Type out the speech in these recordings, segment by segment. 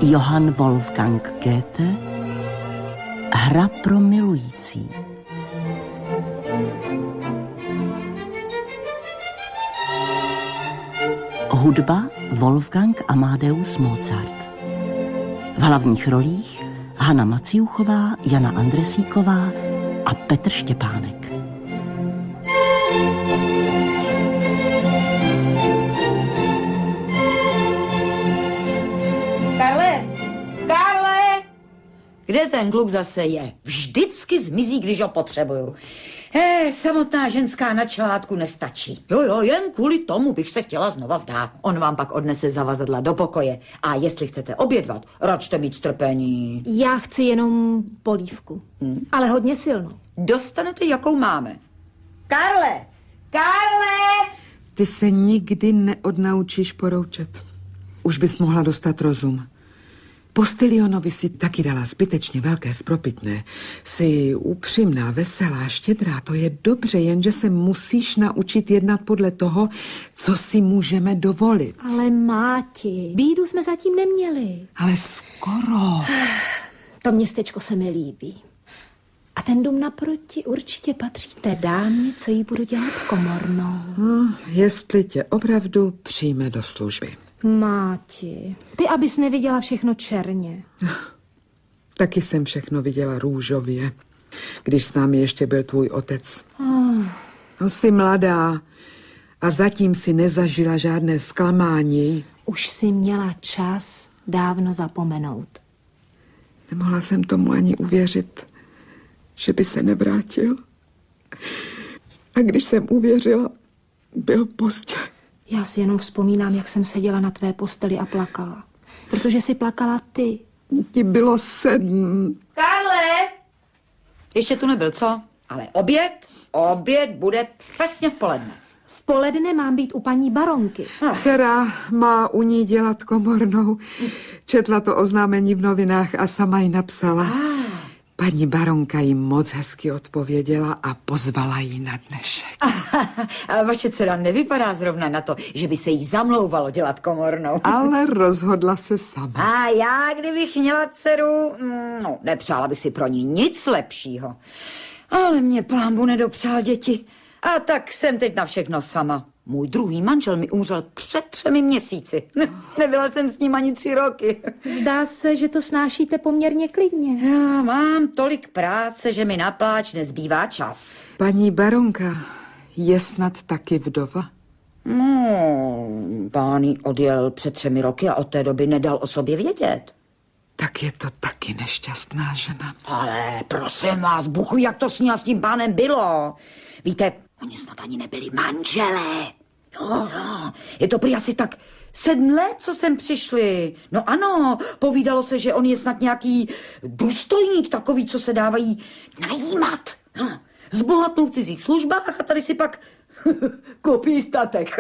Johann Wolfgang Goethe, Hra pro milující. Hudba Wolfgang Amadeus Mozart. V hlavních rolích Hana Maciuchová, Jana Andresíková a Petr Štěpánek. Karle! Kde ten kluk zase je? Vždycky zmizí, když ho potřebuju. Samotná ženská na čelátku nestačí. Jo, jen kvůli tomu bych se chtěla znova vdát. On vám pak odnese zavazadla do pokoje. A jestli chcete obědvat, račte mít strpení. Já chci jenom polívku, ale hodně silnou. Dostanete, jakou máme. Karle! Karle! Ty se nikdy neodnaučíš poroučet. Už bys mohla dostat rozum. Postilionovi si taky dala zbytečně velké spropitné. Jsi upřímná, veselá, štědrá, to je dobře, jenže se musíš naučit jednat podle toho, co si můžeme dovolit. Ale Máti, bídu jsme zatím neměli. Ale skoro. To městečko se mi líbí. A ten dům naproti určitě patří té dámě, co jí budu dělat komornou. Jestli tě opravdu přijme do služby. Máti, ty abys neviděla všechno černě. Taky jsem všechno viděla růžově, když s námi ještě byl tvůj otec. Jsi mladá a zatím si nezažila žádné zklamání. Už si měla čas dávno zapomenout. Nemohla jsem tomu ani uvěřit, že by se nevrátil. A když jsem uvěřila, byl pozdě. Já si jenom vzpomínám, jak jsem seděla na tvé posteli a plakala. Protože si plakala ty. Ti bylo 7. Karle! Ještě tu nebyl, co? Ale oběd bude přesně v poledne. V poledne mám být u paní baronky. Dcera má u ní dělat komornou. Četla to oznámení v novinách a sama ji napsala. Paní baronka jim moc hezky odpověděla a pozvala ji na dnešek. A vaše dcera nevypadá zrovna na to, že by se jí zamlouvalo dělat komornou. Ale rozhodla se sama. A já, kdybych měla dceru, nepřála bych si pro ní nic lepšího. Ale mě pánbu nedopřál děti. A tak jsem teď na všechno sama. Můj druhý manžel mi umřel před 3 měsíci. Nebyla jsem s ním ani 3 roky. Zdá se, že to snášíte poměrně klidně. Já mám tolik práce, že mi na pláč nezbývá čas. Paní baronka je snad taky vdova? Pán jí odjel před 3 roky a od té doby nedal o sobě vědět. Tak je to taky nešťastná žena. Ale prosím vás, Buchu, jak to s ní a s tím pánem bylo? Víte, oni snad ani nebyli manželé. Jo. Je to prý asi tak 7 let, co sem přišli. No ano, povídalo se, že on je snad nějaký důstojník, takový, co se dávají najímat. Zbohatnou v cizích službách a tady si pak koupí statek.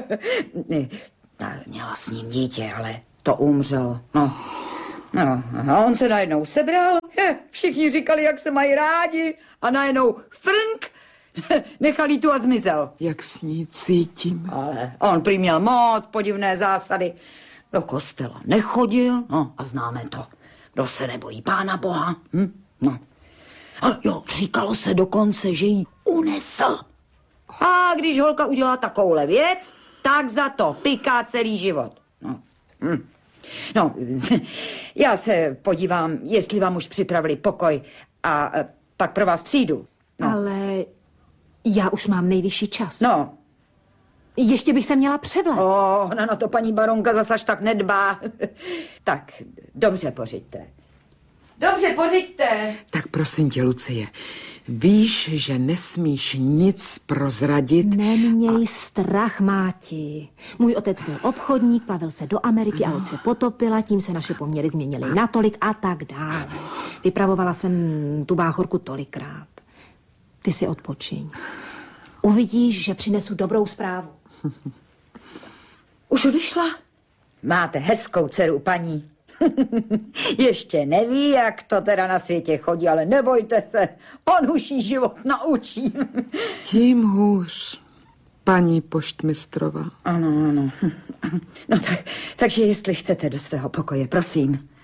Měla s ním dítě, ale to umřelo. No, a on se najednou sebral, všichni říkali, jak se mají rádi a najednou frnk, nechal jí tu a zmizel. Jak s ní cítím. Ale on prý měl moc podivné zásady. Do kostela nechodil, a známe to. Kdo se nebojí Pána Boha? No. A jo, říkalo se dokonce, že jí unesl. A když holka udělá takovouhle věc, tak za to piká celý život. No, já se podívám, jestli vám už připravili pokoj a pak pro vás přijdu. No. Ale já už mám nejvyšší čas. No. Ještě bych se měla převléct. No to paní baronka zas až tak nedbá. Tak, dobře pořiďte. Dobře pořiďte. Tak prosím tě, Lucie, víš, že nesmíš nic prozradit? Neměj strach, Máti. Můj otec byl obchodník, plavil se do Ameriky a loď se potopila, tím se naše poměry změnily natolik a tak dále. Vypravovala jsem tu báchorku tolikrát. Ty si odpočiň. Uvidíš, že přinesu dobrou zprávu. Už odešla? Máte hezkou dceru, paní. Ještě neví, jak to teda na světě chodí, ale nebojte se, on už jí život naučí. Tím hůř. paní poštmistrova. Ano, ano. No takže jestli chcete do svého pokoje, prosím.